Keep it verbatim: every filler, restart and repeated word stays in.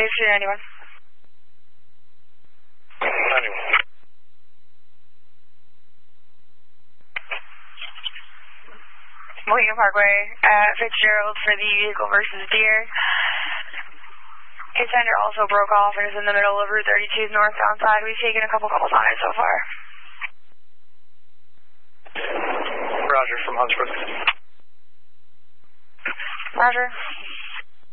Stage two ninety-one. ninety-one. Mohegan Parkway at Fitzgerald for the vehicle versus deer. Contender also broke off and is in the middle of Route thirty-two's northbound side. We've taken a couple calls on it so far. Roger from Huntsburg. Roger.